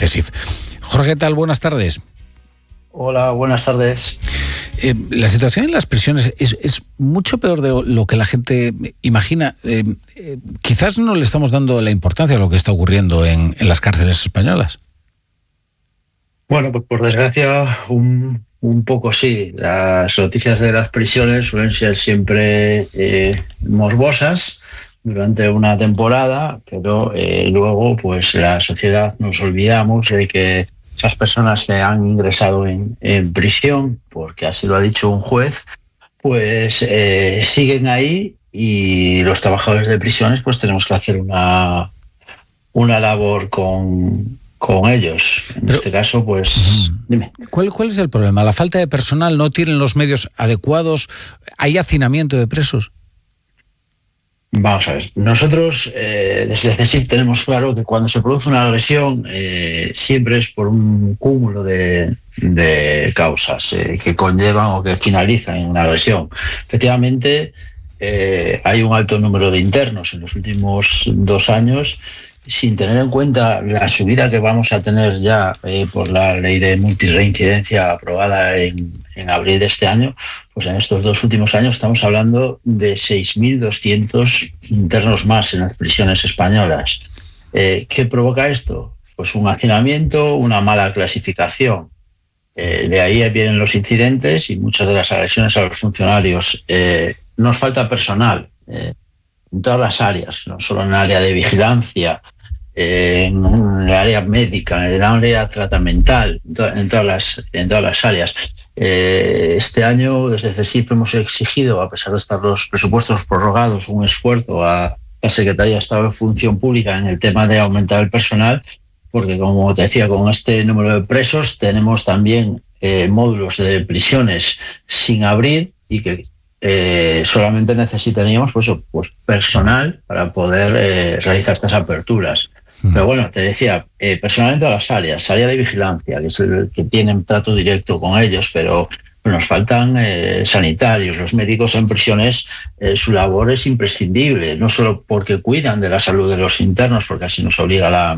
CSIF. Jorge, ¿qué tal? Buenas tardes. Hola, buenas tardes. La situación en las prisiones es mucho peor de lo que la gente imagina. Quizás no le estamos dando la importancia a lo que está ocurriendo en las cárceles españolas. Bueno, pues por desgracia, un poco sí. Las noticias de las prisiones suelen ser siempre morbosas durante una temporada, pero luego pues la sociedad nos olvidamos de que esas personas que han ingresado en prisión, porque así lo ha dicho un juez, pues siguen ahí, y los trabajadores de prisiones pues tenemos que hacer una labor con ellos. En este caso, pues, dime. ¿Cuál es el problema? ¿La falta de personal? ¿No tienen los medios adecuados? ¿Hay hacinamiento de presos? Vamos a ver, nosotros desde CSIF tenemos claro que cuando se produce una agresión siempre es por un cúmulo de causas que conllevan o que finalizan en una agresión. Efectivamente, hay un alto número de internos en los últimos 2 años, sin tener en cuenta la subida que vamos a tener ya por la ley de multirreincidencia aprobada en abril de este año. Pues en estos 2 últimos años estamos hablando de 6.200 internos más en las prisiones españolas. ¿Qué provoca esto? Pues un hacinamiento, una mala clasificación. De ahí vienen los incidentes y muchas de las agresiones a los funcionarios. Nos falta personal en todas las áreas, no solo en el área de vigilancia, en el área médica, en el área tratamental, en todas las áreas. Este año desde CSIF hemos exigido, a pesar de estar los presupuestos prorrogados, un esfuerzo a la Secretaría de Estado de Función Pública en el tema de aumentar el personal, porque como te decía, con este número de presos tenemos también módulos de prisiones sin abrir y que solamente necesitaríamos pues personal para poder realizar estas aperturas. Pero bueno, te decía, personal en todas las áreas, área de vigilancia, que es el que tienen trato directo con ellos, pero nos faltan sanitarios. Los médicos en prisiones, su labor es imprescindible, no solo porque cuidan de la salud de los internos, porque así nos obliga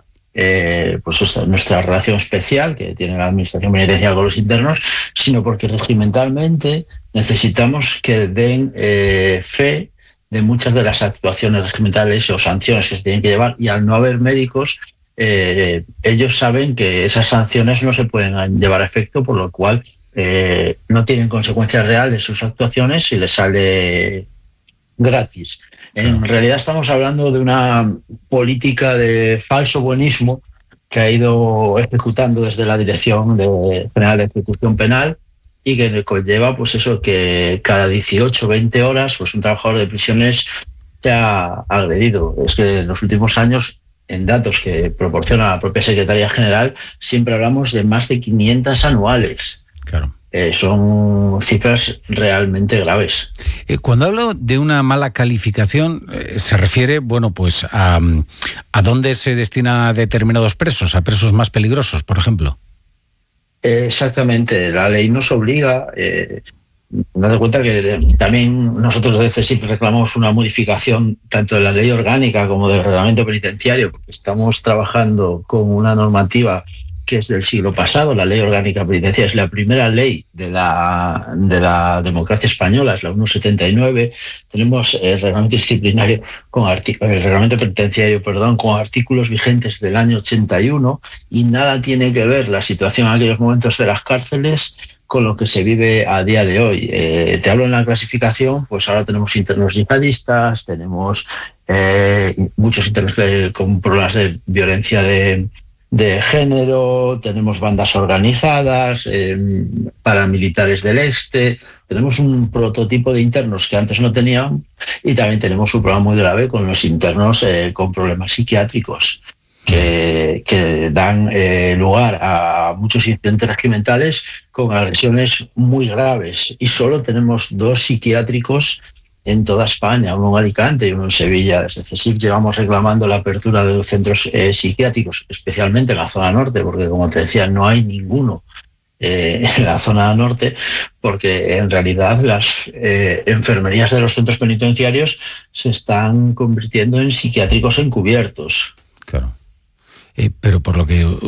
nuestra relación especial que tiene la Administración Penitenciaria con los internos, sino porque regimentalmente necesitamos que den fe de muchas de las actuaciones regimentales o sanciones que se tienen que llevar, y al no haber médicos, ellos saben que esas sanciones no se pueden llevar a efecto, por lo cual no tienen consecuencias reales sus actuaciones y les sale gratis. En realidad estamos hablando de una política de falso buenismo que ha ido ejecutando desde la Dirección General de Ejecución Penal, y que conlleva pues eso, que cada 18 o 20 horas pues un trabajador de prisiones se ha agredido. Es que en los últimos años, en datos que proporciona la propia Secretaría General, siempre hablamos de más de 500 anuales. Claro. Son cifras realmente graves. Cuando hablo de una mala calificación, se refiere, bueno, pues a dónde se destina a determinados presos, a presos más peligrosos, por ejemplo. Exactamente, la ley nos obliga. Date cuenta que también nosotros desde CSIF reclamamos una modificación tanto de la ley orgánica como del reglamento penitenciario, porque estamos trabajando con una normativa que es del siglo pasado. La ley orgánica penitenciaria es la primera ley de la democracia española, es la 179. Tenemos el reglamento disciplinario el reglamento penitenciario, con artículos vigentes del año 81, y nada tiene que ver la situación en aquellos momentos de las cárceles con lo que se vive a día de hoy. Te hablo en la clasificación, pues ahora tenemos internos yihadistas, tenemos muchos internos con problemas de violencia de género, tenemos bandas organizadas, paramilitares del este, tenemos un prototipo de internos que antes no tenían, y también tenemos un problema muy grave con los internos con problemas psiquiátricos que dan lugar a muchos incidentes regimentales con agresiones muy graves, y solo tenemos 2 psiquiátricos en toda España, uno en Alicante y uno en Sevilla. Desde CSIF llevamos reclamando la apertura de 2 centros psiquiátricos, especialmente en la zona norte, porque como te decía, no hay ninguno en la zona norte, porque en realidad las enfermerías de los centros penitenciarios se están convirtiendo en psiquiátricos encubiertos. Claro. Pero por lo que